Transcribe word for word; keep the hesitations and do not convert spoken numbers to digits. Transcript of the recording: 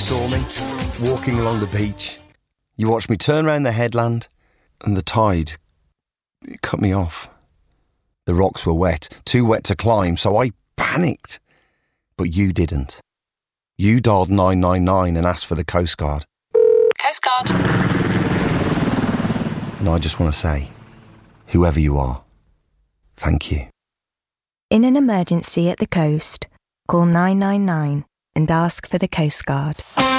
saw me, walking along the beach. You watched me turn round the headland, and the tide, it cut me off. The rocks were wet, too wet to climb, so I panicked. But you didn't. You dialed nine nine nine and asked for the Coast Guard. Coast Guard. And I just want to say, whoever you are, thank you. In an emergency at the coast, call nine nine nine and ask for the Coast Guard.